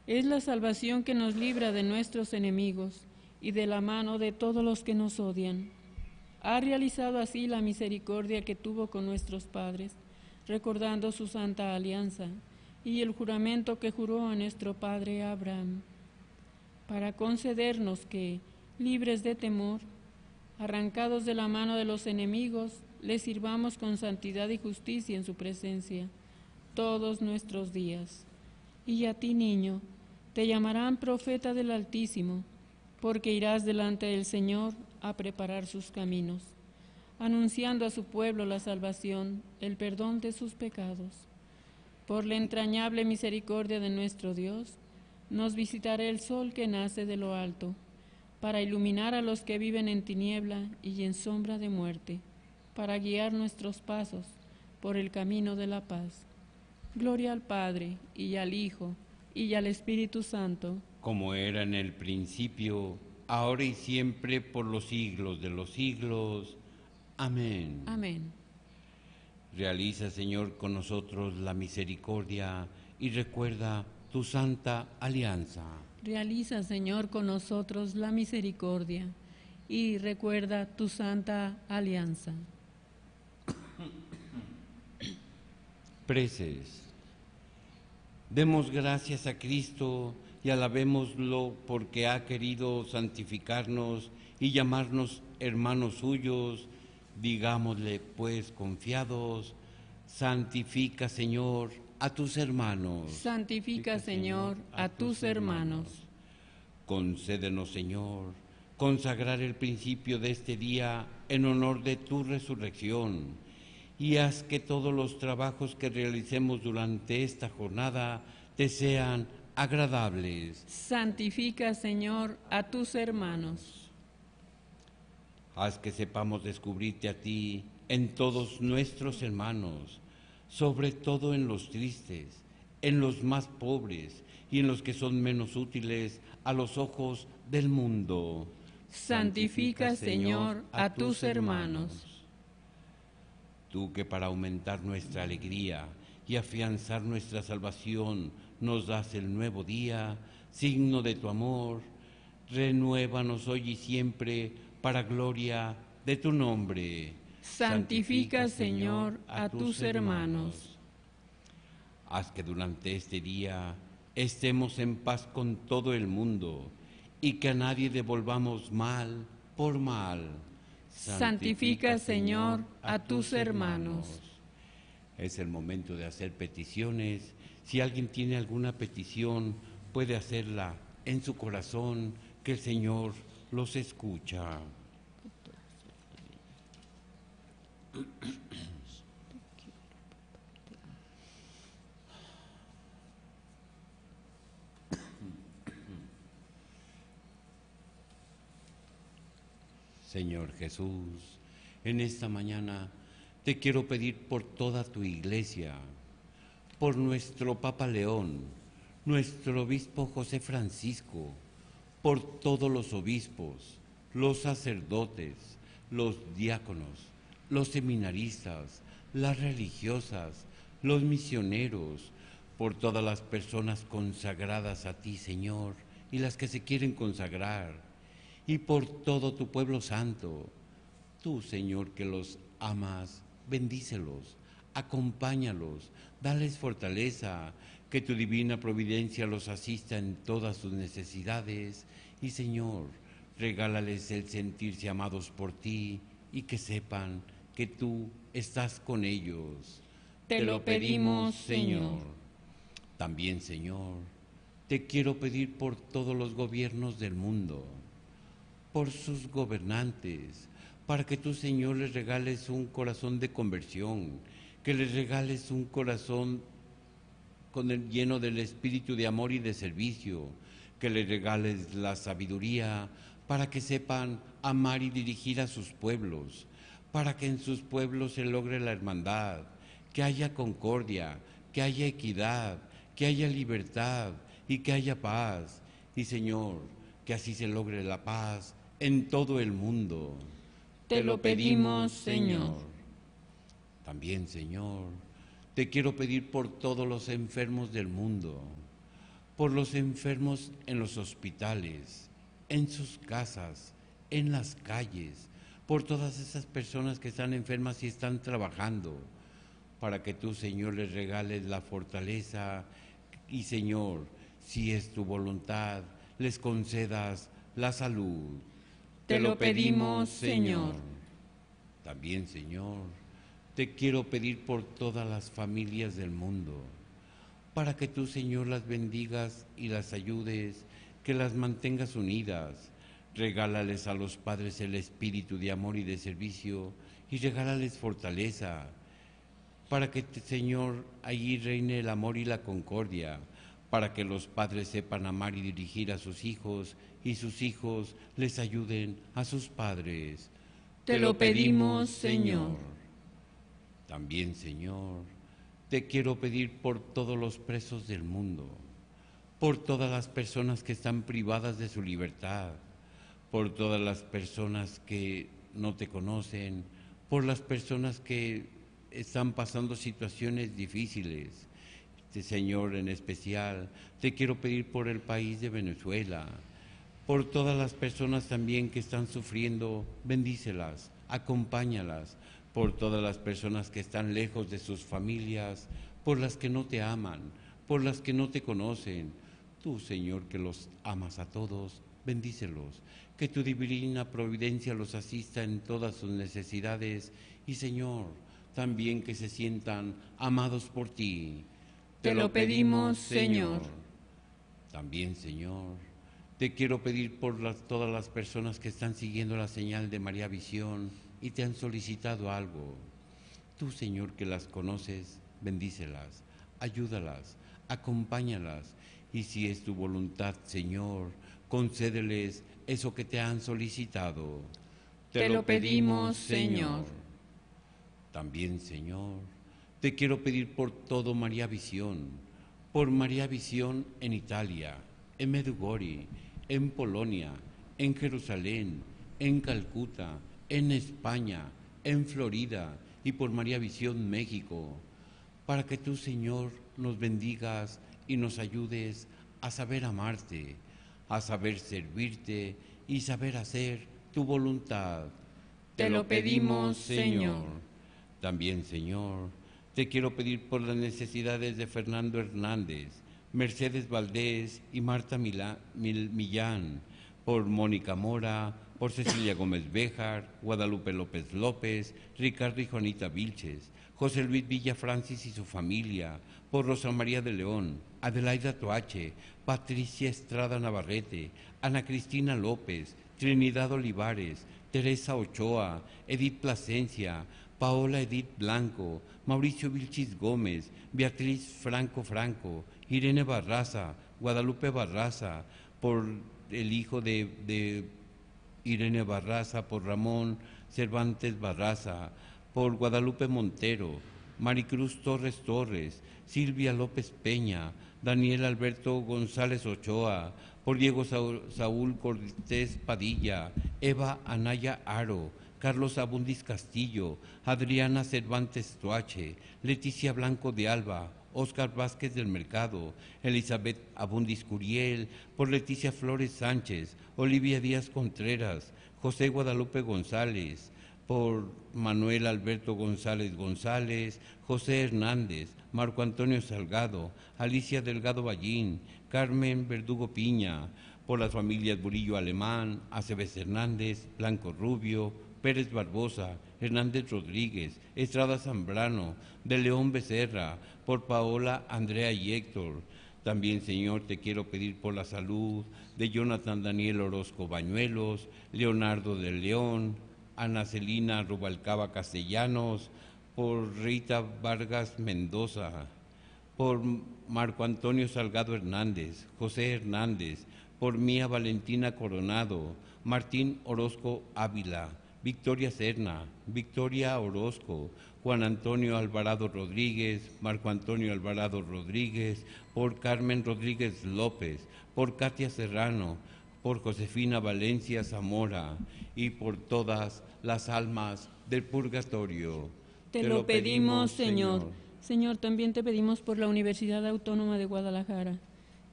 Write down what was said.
Es la salvación que nos libra de nuestros enemigos y de la mano de todos los que nos odian. Ha realizado así la misericordia que tuvo con nuestros padres, recordando su santa alianza y el juramento que juró a nuestro padre Abraham, para concedernos que, libres de temor, arrancados de la mano de los enemigos, le sirvamos con santidad y justicia en su presencia todos nuestros días. Y a ti, niño, te llamarán profeta del Altísimo, porque irás delante del Señor a preparar sus caminos, anunciando a su pueblo la salvación, el perdón de sus pecados. Por la entrañable misericordia de nuestro Dios, nos visitará el sol que nace de lo alto, para iluminar a los que viven en tiniebla y en sombra de muerte, para guiar nuestros pasos por el camino de la paz. Gloria al Padre, y al Hijo, y al Espíritu Santo, como era en el principio, ahora y siempre, por los siglos de los siglos. Amén. Amén. Realiza, Señor, con nosotros la misericordia y recuerda tu santa alianza. Realiza, Señor, con nosotros la misericordia y recuerda tu santa alianza. Preces. Demos gracias a Cristo y alabémoslo porque ha querido santificarnos y llamarnos hermanos suyos. Digámosle pues confiados: santifica, Señor, a tus hermanos. Santifica, Señor, a tus hermanos. Concédenos, Señor, consagrar el principio de este día en honor de tu resurrección, y haz que todos los trabajos que realicemos durante esta jornada te sean agradables. Santifica, Señor, a tus hermanos. Haz que sepamos descubrirte a ti en todos nuestros hermanos, sobre todo en los tristes, en los más pobres y en los que son menos útiles a los ojos del mundo. Santifica, Señor, a tus hermanos. Tú que para aumentar nuestra alegría y afianzar nuestra salvación nos das el nuevo día, signo de tu amor, renuévanos hoy y siempre para gloria de tu nombre. Santifica, Señor, a tus hermanos. Haz que durante este día estemos en paz con todo el mundo y que a nadie devolvamos mal por mal. Santifica, Señor, a tus hermanos. Es el momento de hacer peticiones. Si alguien tiene alguna petición, puede hacerla en su corazón, que el Señor los escucha. Señor Jesús, en esta mañana te quiero pedir por toda tu iglesia, por nuestro Papa León, nuestro obispo José Francisco, por todos los obispos, los sacerdotes, los diáconos, los seminaristas, las religiosas, los misioneros, por todas las personas consagradas a ti, Señor, y las que se quieren consagrar, y por todo tu pueblo santo. Tú, Señor, que los amas, bendícelos, acompáñalos, dales fortaleza, que tu divina providencia los asista en todas sus necesidades, y, Señor, regálales el sentirse amados por ti y que sepan que tú estás con ellos. Te lo pedimos, Señor. También, Señor, te quiero pedir por todos los gobiernos del mundo, por sus gobernantes, para que tú, Señor, les regales un corazón de conversión, que les regales un corazón lleno del espíritu de amor y de servicio, que les regales la sabiduría para que sepan amar y dirigir a sus pueblos, para que en sus pueblos se logre la hermandad, que haya concordia, que haya equidad, que haya libertad y que haya paz. Y, Señor, que así se logre la paz en todo el mundo. Te lo pedimos, Señor. También, Señor, te quiero pedir por todos los enfermos del mundo, por los enfermos en los hospitales, en sus casas, en las calles, por todas esas personas que están enfermas y están trabajando, para que tú, Señor, les regales la fortaleza y, Señor, si es tu voluntad, les concedas la salud. Te lo pedimos, Señor. También, Señor, te quiero pedir por todas las familias del mundo, para que tú, Señor, las bendigas y las ayudes, que las mantengas unidas. Regálales a los padres el espíritu de amor y de servicio, y regálales fortaleza, para que, Señor, allí reine el amor y la concordia, para que los padres sepan amar y dirigir a sus hijos, y sus hijos les ayuden a sus padres. Te lo pedimos, Señor. También, Señor, te quiero pedir por todos los presos del mundo, por todas las personas que están privadas de su libertad, por todas las personas que no te conocen, por las personas que están pasando situaciones difíciles. Señor, en especial, te quiero pedir por el país de Venezuela, por todas las personas también que están sufriendo, bendícelas, acompáñalas, por todas las personas que están lejos de sus familias, por las que no te aman, por las que no te conocen. Tú, Señor, que los amas a todos, bendícelos, que tu divina providencia los asista en todas sus necesidades y, Señor, también que se sientan amados por ti. Te lo pedimos, Señor. También, Señor, te quiero pedir por todas las personas que están siguiendo la señal de María Visión y te han solicitado algo. Tú, Señor, que las conoces, bendícelas, ayúdalas, acompáñalas, y si es tu voluntad, Señor, concédeles eso que te han solicitado. Te lo pedimos, Señor. También, Señor, te quiero pedir por todo María Visión, por María Visión en Italia, en Medjugorje, en Polonia, en Jerusalén, en Calcuta, en España, en Florida, y por María Visión México, para que tú, Señor, nos bendigas y nos ayudes a saber amarte, a saber servirte y saber hacer tu voluntad. Te lo pedimos, Señor. También, Señor, te quiero pedir por las necesidades de Fernando Hernández, Mercedes Valdés y Marta Millán, por Mónica Mora, por Cecilia Gómez Béjar, Guadalupe López López, Ricardo y Juanita Vilches, José Luis Villa Francis y su familia, por Rosa María de León, Adelaida Toache, Patricia Estrada Navarrete, Ana Cristina López, Trinidad Olivares, Teresa Ochoa, Edith Plasencia, Paola Edith Blanco, Mauricio Vilchis Gómez, Beatriz Franco, Irene Barraza, Guadalupe Barraza, por el hijo de Irene Barraza, por Ramón Cervantes Barraza, por Guadalupe Montero, Maricruz Torres, Silvia López Peña, Daniel Alberto González Ochoa, por Diego Saúl Cortés Padilla, Eva Anaya Aro, Carlos Abundis Castillo, Adriana Cervantes Toache, Leticia Blanco de Alba, Óscar Vázquez del Mercado, Elizabeth Abundis Curiel, por Leticia Flores Sánchez, Olivia Díaz Contreras, José Guadalupe González, por Manuel Alberto González, José Hernández, Marco Antonio Salgado, Alicia Delgado Ballín, Carmen Verdugo Piña, por las familias Burillo Alemán, Aceves Hernández, Blanco Rubio, Pérez Barbosa, Hernández Rodríguez, Estrada Zambrano, de León Becerra, por Paola, Andrea y Héctor. También, Señor, te quiero pedir por la salud de Jonathan Daniel Orozco Bañuelos, Leonardo del León, Ana Celina Rubalcaba Castellanos, por Rita Vargas Mendoza, por Marco Antonio Salgado Hernández, José Hernández, por Mía Valentina Coronado, Martín Orozco Ávila, Victoria Serna, Victoria Orozco, Juan Antonio Alvarado Rodríguez, Marco Antonio Alvarado Rodríguez, por Carmen Rodríguez López, por Katia Serrano, por Josefina Valencia Zamora y por todas las almas del purgatorio. Te lo pedimos, Señor. Señor, también te pedimos por la Universidad Autónoma de Guadalajara,